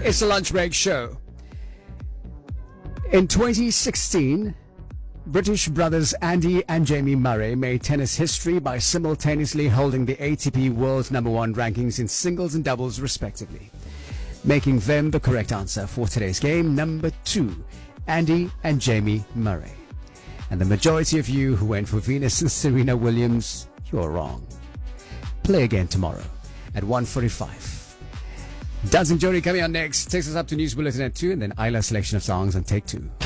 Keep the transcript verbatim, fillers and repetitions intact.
It's the Lunch Break Show. In twenty sixteen, British brothers Andy and Jamie Murray made tennis history by simultaneously holding the A T P World Number One rankings in singles and doubles respectively, making them the correct answer for today's game, number two, Andy and Jamie Murray. And the majority of you who went for Venus and Serena Williams, you're wrong. Play again tomorrow at one forty-five. Dancing Jody coming on next. Takes us up to News Bulletin at two, and then Isla's selection of songs on Take Two.